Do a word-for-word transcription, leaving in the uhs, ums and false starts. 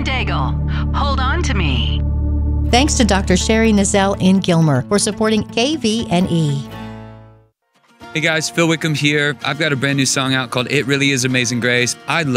and Daigle, Hold On to Me. Thanks to Doctor Sherry Nazell in Gilmer for supporting K V N E. Hey guys, Phil Wickham here. I've got a brand new song out called It Really Is Amazing Grace. I